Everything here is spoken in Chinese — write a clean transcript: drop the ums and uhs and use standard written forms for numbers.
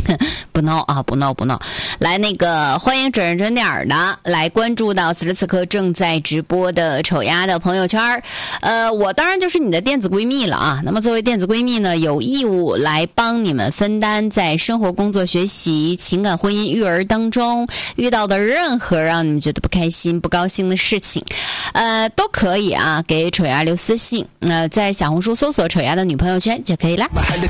不闹啊，不闹。来，那个欢迎准时准点的来关注到此时此刻正在直播的丑丫的朋友圈。我当然就是你的电子闺蜜了啊。那么作为电子闺蜜呢，有义务来帮你们分担在生活、工作、学习、情感、婚姻、育儿当中遇到的任何让你们觉得不开心、不高兴的事情，都可以啊，给丑丫留私信。在小红书搜索丑丫的女朋友圈就可以了。